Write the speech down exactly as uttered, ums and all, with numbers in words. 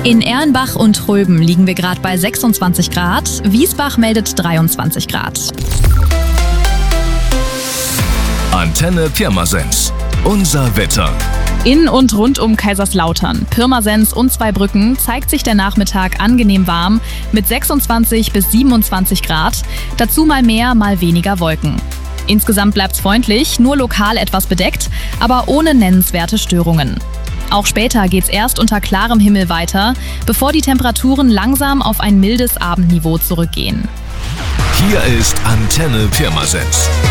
In Erlenbach und Tröben liegen wir gerade bei sechsundzwanzig Grad. Wiesbach meldet dreiundzwanzig Grad. Antenne Pirmasens. Unser Wetter. In und rund um Kaiserslautern, Pirmasens und Zweibrücken zeigt sich der Nachmittag angenehm warm mit sechsundzwanzig bis siebenundzwanzig Grad. Dazu mal mehr, mal weniger Wolken. Insgesamt bleibt's freundlich, nur lokal etwas bedeckt, aber ohne nennenswerte Störungen. Auch später geht's erst unter klarem Himmel weiter, bevor die Temperaturen langsam auf ein mildes Abendniveau zurückgehen. Hier ist Antenne Pirmasens.